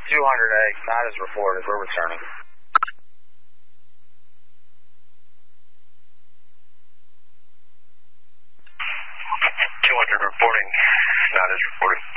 200A, not as reported. We're returning. 200 reporting, not as reported.